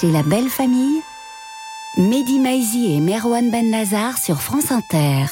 Chez la belle famille, Mehdi Maizi et Merwan Benlazar sur France Inter.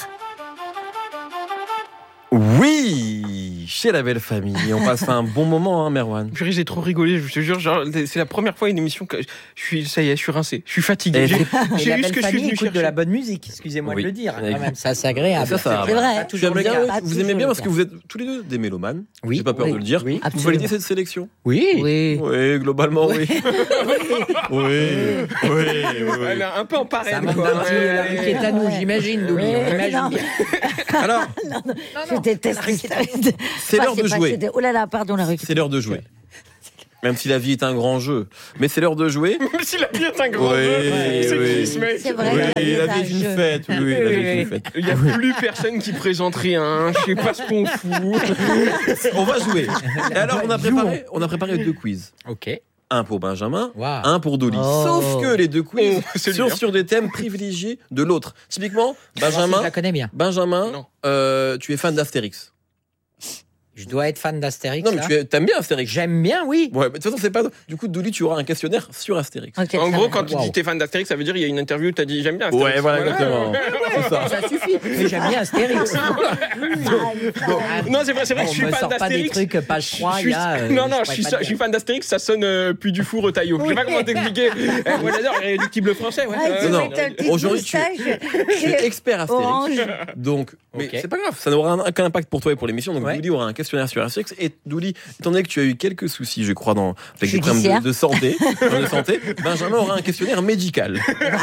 Oui, chez la belle famille. On passe un bon moment, hein, Merwan. Purée, j'ai trop rigolé, je te jure. Genre, c'est la première fois une émission que ça y est, je suis rincé. Je suis fatigué. J'ai la eu ce belle que je suis famille venu écoute chercher. de la bonne musique, excusez-moi de le dire. Quand même. Ça, c'est agréable. Ça, C'est vrai. Pas toujours le Bien, cas. vous aimez bien parce que vous êtes tous les deux des mélomanes. Oui. J'ai pas peur de le dire. Oui. Vous validez cette sélection? Oui. Oui, globalement, oui. Oui. Elle est un peu en Ça parraine, m'a quoi. donné la rue qui est à nous, j'imagine, Douli. On imagine bien. Alors, Je déteste c'est l'heure de jouer. Oh là là, pardon, la rue. C'est l'heure de jouer. Même si la vie est un grand jeu. Mais c'est l'heure de jouer. Même si la vie est un grand Oui, jeu. C'est oui. qui ce mec? C'est vrai. Oui, la vie est une fête. Oui, la vie est une fête. Il n'y a plus personne qui présente rien. Je sais pas ce qu'on fout. On va jouer. Et alors, on a préparé 2 quiz. Ok. Un pour Benjamin, Wow. un pour Dolly. Oh. Sauf que les 2 quiz c'est sont bien. sur des thèmes privilégiés de l'autre. Typiquement, Je Benjamin, la connais bien. Non. tu es fan d'Astérix. Je dois être fan d'Astérix. Non, mais là. t'aimes bien Astérix. J'aime bien, oui. Ouais, mais de toute façon, c'est pas. Du coup, Dolly, tu auras un questionnaire sur Astérix. Ok, En très gros, bien. quand tu dis t'es fan d'Astérix, ça veut dire il y a une interview où t'as dit j'aime bien Astérix. Ouais, voilà, exactement. C'est ça. Ça suffit. Mais j'aime bien Astérix. Non, c'est vrai que je On suis me fan sort pas des d'Astérix. trucs page 3, Je suis- il y a, non, non, je pourrais pas je suis dire. fan d'Astérix, ça sonne plus du four Taillot. Je sais pas comment t'expliquer. Moi j'adore les réductibles français. Ouais. Ah, tu Non, mets non. ta petite Aujourd'hui, tu- moustache. Je suis expert Astérix. Orange. Donc, mais Ok. c'est pas grave, ça n'aura aucun impact pour toi et pour l'émission. Donc, Ouais. Douli aura un questionnaire sur Astérix. Et Douli, étant donné que tu as eu quelques soucis, je crois, avec des Judiciaire. problèmes de santé, Benjamin aura un questionnaire médical.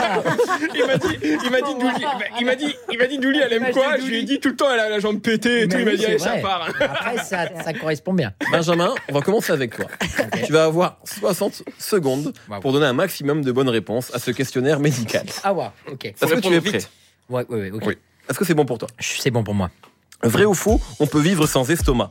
Il m'a dit Douli, elle aime quoi? Je lui ai dit tout le temps elle a la jambe pétée et tout. Mais Il m'a oui, dit c'est allez, ça vrai. part. Après, ça correspond bien. Benjamin, on va commencer avec toi. Tu vas avoir 60 secondes Wow. pour donner un maximum de bonnes réponses à ce questionnaire médical. Ah ouais, ok. Est-ce que tu es répondre prêt? vite. Ouais, ok. Oui. Est-ce que c'est bon pour toi? C'est bon pour moi. Vrai ou faux, on peut vivre sans estomac?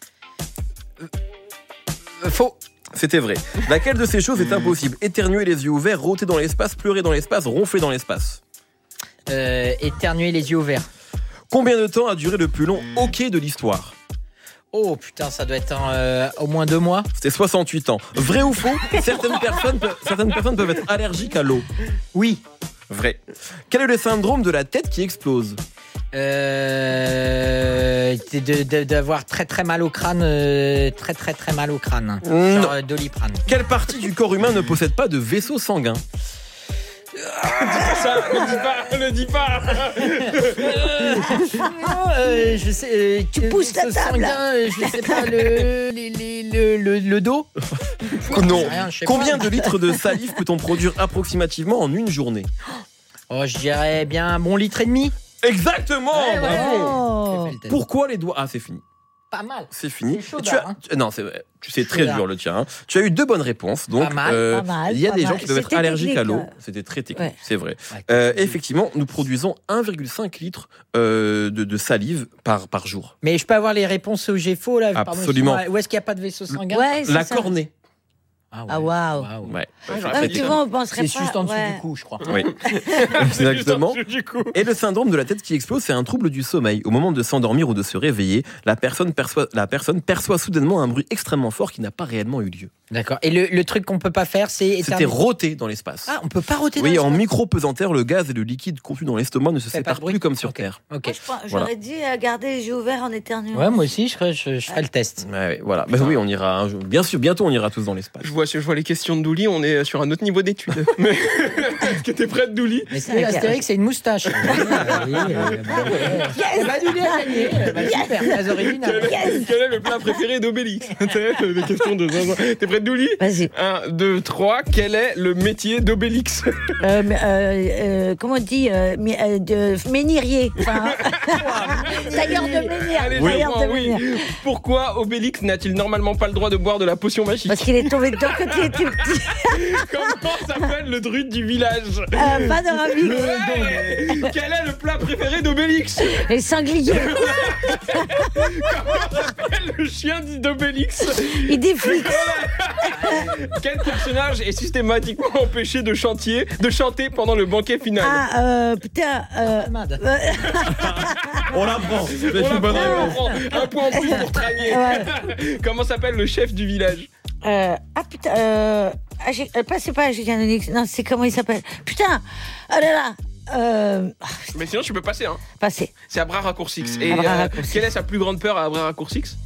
Faux. C'était vrai. Laquelle de ces choses est impossible? Éternuer les yeux ouverts, rôter dans l'espace, pleurer dans l'espace, ronfler dans l'espace. Éternuer les yeux ouverts. Combien de temps a duré le plus long hockey de l'histoire? Oh putain, ça doit être au moins 2 mois. C'était 68 ans. Vrai ou faux, certaines personnes peuvent être allergiques à l'eau? Oui. Vrai. Quel est le syndrome de la tête qui explose? D'avoir très mal au crâne, très mal au crâne. Non. Genre Doliprane. Quelle partie du corps humain ne possède pas de vaisseau sanguin? Ça, ne dis pas. Je sais. Tu pousses la ce table. sanguin, je sais pas le dos. Non. sais rien, je sais Combien pas. de litres de salive peut-on produire approximativement en une journée? Oh, je dirais bien un bon litre et demi. Exactement. Ouais, ouais. Bravo. Oh. J'ai fait le test. Pourquoi les doigts? Ah, c'est fini. Pas mal. C'est fini. C'est chaud Tu as... d'art, Non, c'est vrai. C'est très Chaud d'art. dur le tien. Hein. Tu as eu 2 bonnes réponses. Donc, Pas mal, pas mal, il y a pas des mal. gens qui peuvent être C'était allergiques à technique, l'eau. là. C'était très technique, Ouais. c'est vrai. Ouais. Effectivement, nous produisons 1,5 litre de salive par jour. Mais je peux avoir les réponses au G-faux là. pardon, Absolument. excuse-moi. Où est-ce qu'il n'y a pas de vaisseau sanguin? Ouais, c'est La ça. cornée. Ah, waouh. Ouais. Ah, tu vois, on penserait C'est pas. juste en dessous ouais. du cou, je crois. Oui. Exactement. Du coup. Et le syndrome de la tête qui explose, c'est un trouble du sommeil. Au moment de s'endormir ou de se réveiller, la personne perçoit soudainement un bruit extrêmement fort qui n'a pas réellement eu lieu. D'accord. Et le truc qu'on peut pas faire, c'est C'était éternuer. rôter dans l'espace. Ah, on peut pas rôter Oui, dans en l'espace. micro-pesanteur, le gaz et le liquide contenu dans l'estomac ne se Fait pas de séparent bruit. plus comme sur Ok. Terre. Ok. Moi, j'aurais Voilà. dit garder les yeux ouverts en éternuant. Ouais, moi aussi, je ferai le test. Ouais, voilà. Mais oui, on ira. Bien sûr, bientôt, on ira tous dans l'espace. Je vois les questions de Douli, on est sur un autre niveau d'études. Mais est-ce que t'es prête, Douli? Mais c'est Astérix, c'est une moustache. Super, très original. Quel est le plat préféré d'Obélix? Des questions de zinzin. T'es prête, Douli? Vas-y. 1, 2, 3. Quel est le métier d'Obélix? Comment on dit de ménirier. Enfin, tailleur de menhir. Allez, Oui. Tailleur de oui. menhir. Pourquoi Obélix n'a-t-il normalement pas le droit de boire de la potion magique? Parce qu'il est tombé dedans quand il était petit. Comment s'appelle le druide du village? Pas de ravi. Ouais. Quel est le plat préféré d'Obélix? Les sangliers. Le chien dit d'Obélix. Il défile. Quel personnage est systématiquement empêché de chanter pendant le banquet final? Putain. On l'apprend. C'est On une bonne l'apprend, réponse. on l'apprend. Un point en plus pour Tranier. Ouais. Comment s'appelle le chef du village? c'est pas Julien Onyx. Non, c'est comment il s'appelle. Putain. Oh là là. Mais sinon, tu peux passer. Hein. Passer. C'est Abra Raccourcix. Et Abra Raccourcix. quelle est sa plus grande peur à Abra Raccourcix?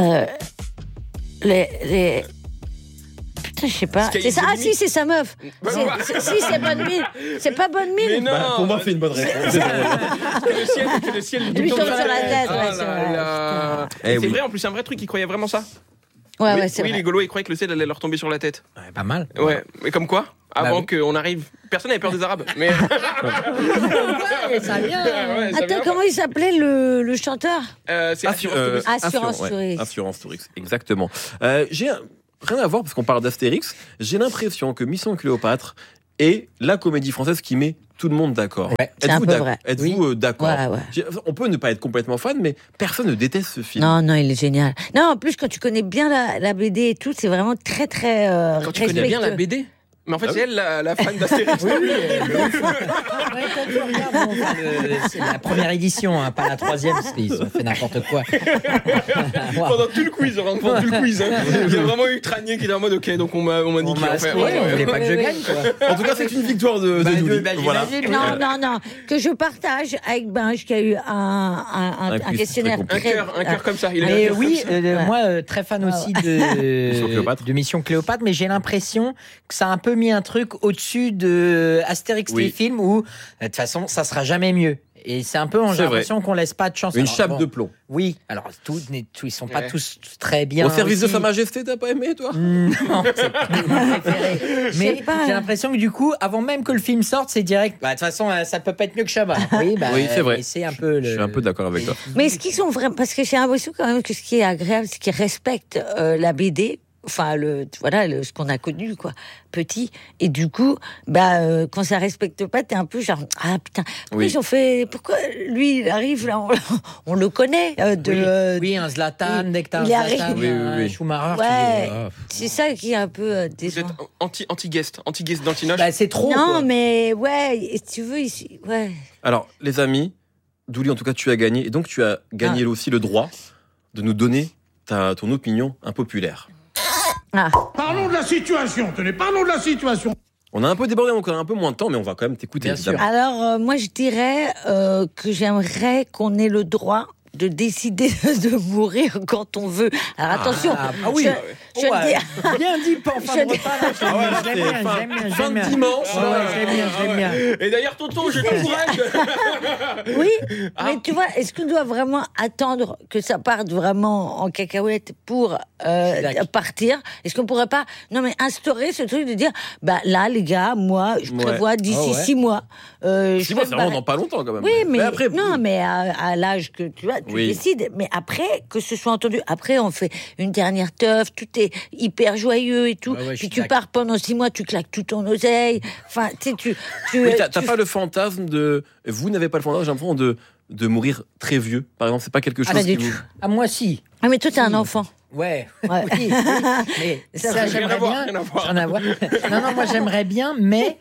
Les. Putain, je sais pas. C'est ça. Ah si, c'est sa meuf. C'est Bonne Mine. C'est pas Bonne Mine. Mais non. Pour moi, c'est une bonne réponse. que le ciel lui tombe sur la tête. Ah Ouais, là là. Eh C'est oui. vrai, en plus, c'est un vrai truc. Ils croyaient vraiment ça. Ouais, c'est Oui, vrai. les Gaulois, ils croyaient que le ciel allait leur tomber sur la tête. Ouais, pas mal. Ouais, mais comme quoi, avant oui. qu'on arrive, personne n'avait peur des Arabes. Mais Ouais, ça vient. Ouais, ça Attends, vient. comment il s'appelle le chanteur? C'est Assurance. Assurance Touriste. Assurance Touriste, exactement. Rien à voir, parce qu'on parle d'Astérix. J'ai l'impression que Mission Cléopâtre est la comédie française qui met tout le monde d'accord. Ouais, c'est un peu vrai. Êtes-vous d'accord? Ouais. On peut ne pas être complètement fan, mais personne ne déteste ce film. Non, il est génial. Non, en plus, quand tu connais bien la BD et tout, c'est vraiment très, très Quand tu connais bien la respectueux. BD. Mais en fait, c'est elle la fan d'Astérix. Ouais, quand tu regardes, bon, enfin, c'est la première édition, hein, pas la troisième, parce qu'ils ont fait n'importe quoi. Wow. Pendant tout le quiz, hein. Il y a vraiment eu Tranier qui était en mode ok, donc on m'a dit qu'il en fait. On voulait pas que je gagne, quoi. En tout cas, c'est une victoire de Douli. Voilà. Non, que je partage avec Binge qui a eu un quiz questionnaire très très... Un cœur comme ça. Il a Mais un cœur oui, comme ça. moi, très fan aussi de Mission Cléopâtre, mais j'ai l'impression que ça a un peu mis un truc au-dessus de Astérix les films où, de toute façon, ça sera jamais mieux. Et c'est un peu, j'ai l'impression qu'on laisse pas de chance. Une chape de plomb. Oui, alors ils sont pas tous très bien. Au service de aussi. Sa Majesté, t'as pas aimé, toi? Non, c'est pas mon préféré. Mais pas. j'ai l'impression que du coup, avant même que le film sorte, c'est direct. Bah, de toute façon, ça peut pas être mieux que Chabat. Oui, c'est vrai. C'est un peu. Je suis un peu d'accord avec toi. Mais est-ce qu'ils sont vraiment... Parce que j'ai l'impression quand même que ce qui est agréable, c'est qu'ils respectent la BD, enfin, ce qu'on a connu, quoi, petit. Et du coup, quand ça respecte pas, t'es un peu genre, ah putain, pourquoi lui, il arrive, là, on le connaît. Oui, un Zlatan, dès que t'as un il arrive. Zlatan, un Schumacher. Ouais, tu dis, c'est ça qui est un peu Vous décevant. êtes anti-guest d'Antinoche. Bah, c'est trop. Non, quoi. mais ouais, et si tu veux, ici, ouais. Alors, les amis, Douli, en tout cas, tu as gagné. Et donc, tu as gagné aussi le droit de nous donner ton opinion impopulaire. Parlons de la situation, parlons de la situation. On a un peu débordé, donc on a un peu moins de temps, mais on va quand même t'écouter, Bien évidemment. Alors, moi, je dirais que j'aimerais qu'on ait le droit de décider de mourir quand on veut. Alors attention, oui. je le dis. Bien dit, pas en fin de repas. Là, je l'aime bien. Fin de dimanche. Je l'aime bien. Et d'ailleurs, tonton, j'ai tout courage. Oui, mais tu vois, est-ce qu'on doit vraiment attendre que ça parte vraiment en cacahuète pour partir? Est-ce qu'on pourrait pas, instaurer ce truc de dire, là, les gars, moi, je prévois d'ici 6 mois. 6 mois, c'est vraiment dans pas longtemps, quand même. Oui, mais après, mais à l'âge que tu vois, tu décides. Mais après, que ce soit entendu, après, on fait une dernière teuf, tout est hyper joyeux et tout. Puis tu pars pendant 6 mois, tu claques tout ton oseille. Enfin, tu sais, t'as pas le fantasme de. Vous n'avez pas le fantasme, j'ai l'impression, de mourir très vieux, par exemple. C'est pas quelque chose qui vous. Ah, moi, si. Ah, mais toi, t'es un enfant. Ouais. Oui. Mais ça, j'aimerais bien. Rien à voir. Non, moi, j'aimerais bien, mais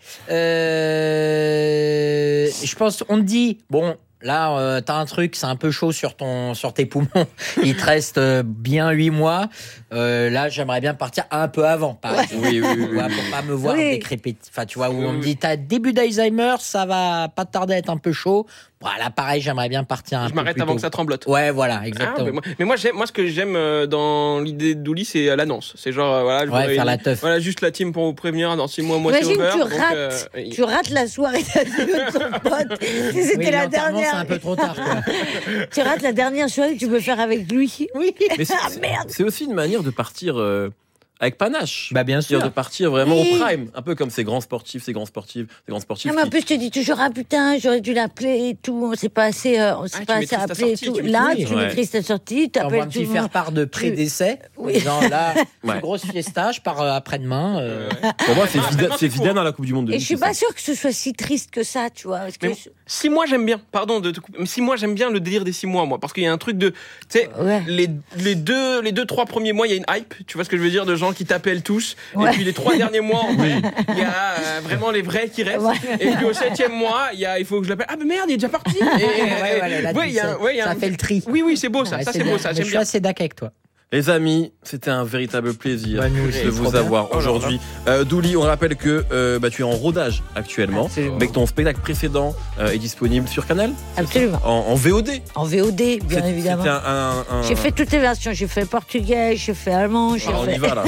je pense, on te dit, bon. Là, t'as un truc, c'est un peu chaud sur tes poumons. Il te reste bien 8 mois. Là, j'aimerais bien partir un peu avant, par exemple. Oui. Pour pas me voir décrépiter. Enfin, tu vois, où on me dit, t'as début d'Alzheimer, ça va pas tarder à être un peu chaud. Voilà, pareil, j'aimerais bien partir un peu plus tôt. Je m'arrête avant que ça tremblote. Ouais, voilà, exactement. Mais moi, ce que j'aime dans l'idée de Douli, c'est l'annonce. C'est genre, faire la teuf. Voilà, juste la team pour vous prévenir, dans 6 mois, moi, c'est imagine, over. tu rates la soirée d'adieu de ton pote. Si c'était la dernière. C'est un peu trop tard, quoi. Tu rates la dernière soirée que tu peux faire avec lui. Oui. Mais merde. C'est aussi une manière de partir avec panache. Bah, bien sûr. De partir vraiment au prime. Un peu comme ces grands sportifs. Non, mais en plus, je te dis toujours, putain, j'aurais dû l'appeler et tout. On s'est pas assez appelé et tout. Là, tu maîtrises ta sortie, t'appelles tout. Un petit faire-part de pré-décès. Oui. Genre là, une grosse fiesta, je pars après-demain. Pour moi, c'est Zidane à la Coupe du Monde. Et je suis pas sûre que ce soit si triste que ça, tu vois. Parce que 6 mois, j'aime bien. Pardon de te couper. 6 mois, j'aime bien le délire des 6 mois, moi. Parce qu'il y a un truc de. Tu sais, les 2-3 premiers mois, il y a une hype. Tu vois ce que je veux dire? De gens qui t'appellent tous. Et puis les 3 derniers mois, en vrai, il y a vraiment les vrais qui restent. Et puis au 7e mois, il faut que je l'appelle. Ah, mais merde, il est déjà parti. Ça fait le tri. Oui, c'est beau ça. Ça, c'est beau, ça. Je suis assez d'accord avec toi. Les amis, c'était un véritable plaisir de vous bien. avoir aujourd'hui. Douli, on rappelle que tu es en rodage actuellement, mais que ton spectacle précédent est disponible sur Canal. Absolument. En VOD. En VOD, bien évidemment. J'ai fait toutes les versions. J'ai fait portugais, j'ai fait allemand, on y va là.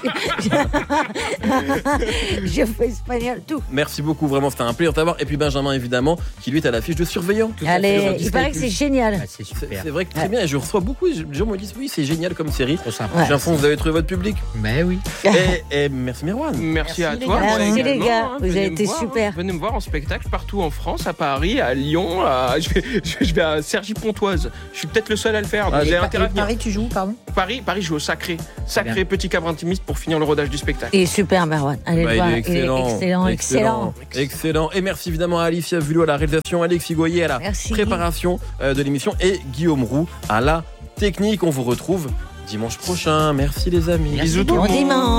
J'ai fait espagnol, tout. Merci beaucoup, vraiment, c'était un plaisir de t'avoir. Et puis Benjamin, évidemment, qui lui est à l'affiche de Surveillant. Allez, il paraît que c'est génial. C'est super. C'est vrai que très bien, et je reçois beaucoup, les gens me disent oui, c'est génial comme série. Trop sympa. J'ai l'impression que vous avez trouvé votre public. Mais oui. Et merci Merwan. Merci à toi. Merci les gars, vous avez été super. Venez me voir en spectacle partout en France, à Paris, à Lyon. Je vais à Cergy-Pontoise. Je suis peut-être le seul à le faire. J'ai intérêt à venir. Paris, tu joues, pardon? Saint-Paris, je joue au Sacré Petit Cabre Intimiste pour finir le rodage du spectacle. Et super Merwan, allez le voir, il est excellent. Et merci évidemment à Alicia Vulot à la réalisation, Alexis Goyer à la préparation de l'émission et Guillaume Roux à la technique. On vous retrouve dimanche prochain. Merci les amis. Bisous tout le monde. Bon dimanche.